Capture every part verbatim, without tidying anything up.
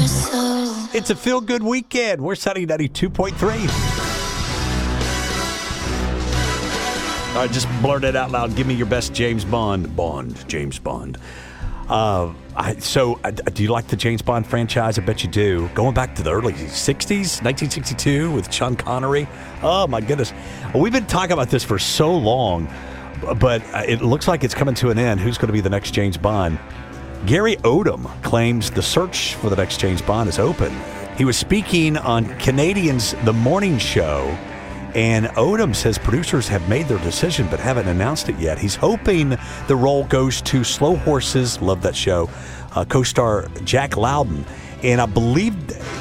It's a feel-good weekend. We're Sunny ninety-two point three. All right, just blurt it out loud. Give me your best James Bond. Bond. James Bond. Uh, I, so, uh, do you like the James Bond franchise? I bet you do. Going back to the early sixties, nineteen sixty-two with Sean Connery. Oh, my goodness. We've been talking about this for so long, but it looks like it's coming to an end. Who's going to be the next James Bond? Gary Odom claims the search for the next James Bond is open. He was speaking on Canadians' The Morning Show, and Odom says producers have made their decision but haven't announced it yet. He's hoping the role goes to Slow Horses, love that show, uh, co-star Jack Lowden. And I believe,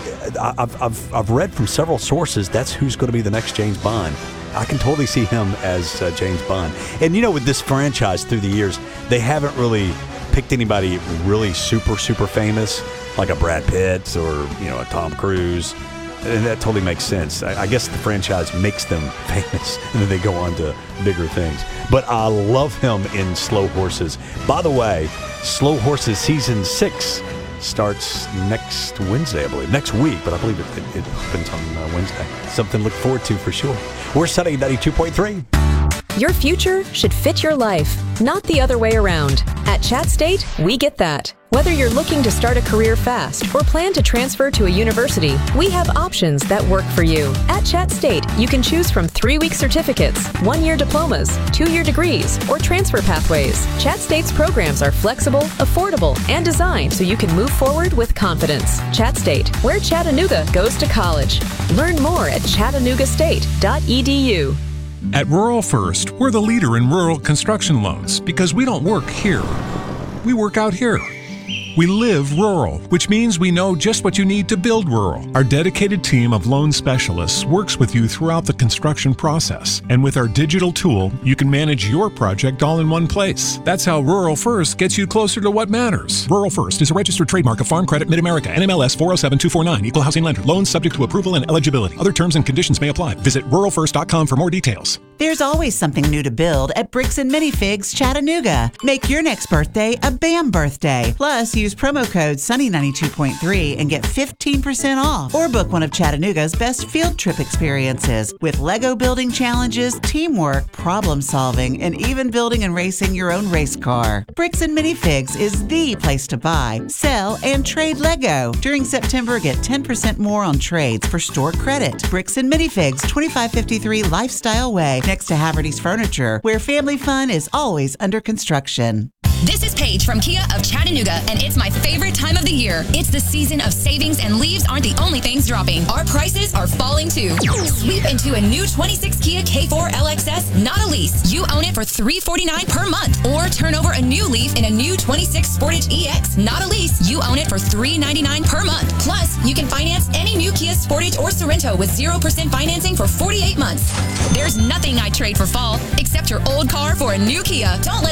I've, I've, I've read from several sources, that's who's going to be the next James Bond. I can totally see him as uh, James Bond. And you know, with this franchise through the years, they haven't really picked anybody really super, super famous, like a Brad Pitt or, you know, a Tom Cruise. And that totally makes sense. I, I guess the franchise makes them famous, and then they go on to bigger things. But I love him in Slow Horses. By the way, Slow Horses Season six starts next Wednesday, I believe. Next week, but I believe it, it, it opens on uh, Wednesday. Something to look forward to for sure. We're Sunny ninety-two point three. Your future should fit your life, not the other way around. At Chat State, we get that. Whether you're looking to start a career fast or plan to transfer to a university, we have options that work for you. At Chat State, you can choose from three-week certificates, one-year diplomas, two-year degrees, or transfer pathways. Chat State's programs are flexible, affordable, and designed so you can move forward with confidence. Chat State, where Chattanooga goes to college. Learn more at chattanooga state dot e d u. At Rural First, we're the leader in rural construction loans because we don't work here. We work out here. We live rural, which means we know just what you need to build rural. Our dedicated team of loan specialists works with you throughout the construction process. And with our digital tool, you can manage your project all in one place. That's how Rural First gets you closer to what matters. Rural First is a registered trademark of Farm Credit Mid-America, N M L S four oh seven two four nine, Equal Housing Lender. Loans subject to approval and eligibility. Other terms and conditions may apply. Visit rural first dot com for more details. There's always something new to build at Bricks and Minifigs Chattanooga. Make your next birthday a BAM birthday. Plus, use promo code Sunny ninety-two point three and get fifteen percent off. Or book one of Chattanooga's best field trip experiences with Lego building challenges, teamwork, problem solving, and even building and racing your own race car. Bricks and Minifigs is the place to buy, sell, and trade Lego. During September, get ten percent more on trades for store credit. Bricks and Minifigs, twenty-five fifty-three Lifestyle Way, next to Haverty's Furniture, where family fun is always under construction. This is Paige from Kia of Chattanooga, and it's my favorite time of the year. It's the season of savings, and leaves aren't the only things dropping. Our prices are falling too. Sweep into a new twenty-six Kia K four L X S, not a lease. You own it for three hundred forty-nine dollars per month. Or turn over a new leaf in a new twenty-six Sportage E X, not a lease. You own it for three hundred ninety-nine dollars per month. Plus, you can finance any new Kia Sportage or Sorento with zero percent financing for forty-eight months. There's nothing I'd trade for fall, except your old car for a new Kia. Don't let